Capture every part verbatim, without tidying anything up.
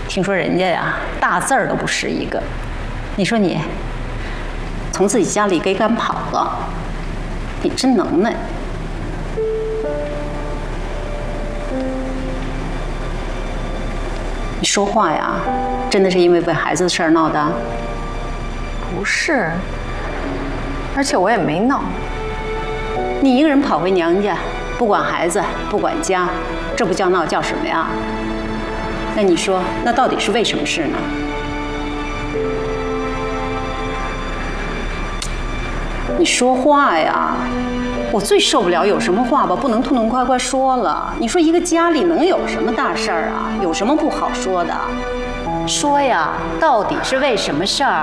听说人家呀，大字儿都不识一个。你说你从自己家里给赶跑了，你真能耐。你说话呀，真的是因为为孩子的事儿闹的？ 不是，而且我也没闹。 你一个人跑回娘家，不管孩子，不管家，这不叫闹，叫什么呀？那你说，那到底是为什么事呢？你说话呀！我最受不了有什么话吧，不能痛痛快快说了。你说一个家里能有什么大事儿啊？有什么不好说的？说呀，到底是为什么事儿？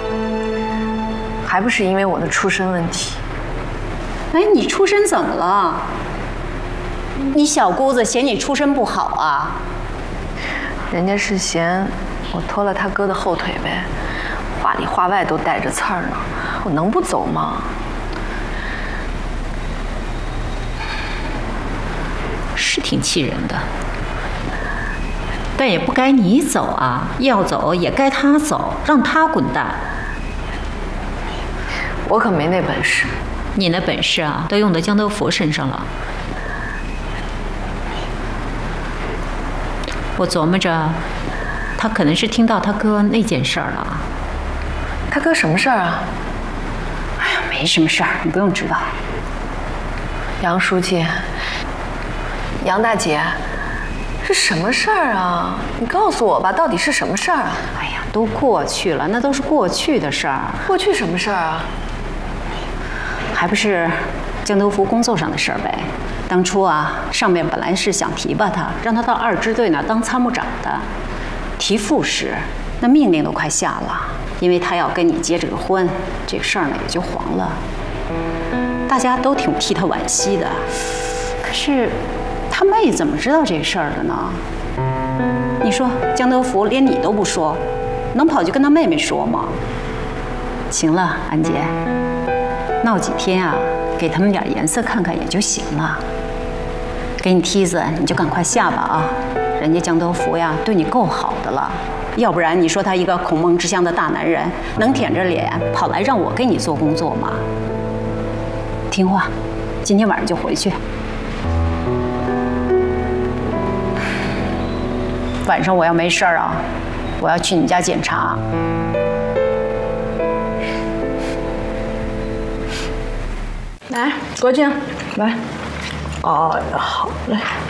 还不是因为我的出身问题。 哎，你出身怎么了？你小姑子嫌你出身不好啊？ 人家是嫌我拖了他哥的后腿呗，话里话外都带着刺儿呢。我能不走吗？ 是挺气人的，但也不该你走啊，要走也该他走，让他滚蛋。 我可没那本事。 你那本事啊，都用到江德福身上了。我琢磨着，他可能是听到他哥那件事儿了。 他哥什么事儿啊？ 哎呀，没什么事儿，你不用知道。 杨书记，杨大姐，是什么事儿啊？你告诉我吧，到底是什么事儿啊？ 哎呀，都过去了，那都是过去的事儿。 过去什么事儿啊？ 还不是江德福工作上的事儿呗。当初啊，上面本来是想提拔他，让他到二支队那儿当参谋长的，提副使，那命令都快下了，因为他要跟你结这个婚，这个事儿呢也就黄了。大家都挺替他惋惜的，可是他妹怎么知道这事儿的呢？你说江德福连你都不说，能跑去跟他妹妹说吗？行了，安杰，闹几天啊，给他们点颜色看看也就行了。给你梯子，你就赶快下吧啊！人家江德福呀，对你够好的了，要不然你说他一个孔孟之乡的大男人，能舔着脸跑来让我给你做工作吗？听话，今天晚上就回去。晚上我要没事儿啊，我要去你家检查。 来，国庆，来。哎呀，好嘞。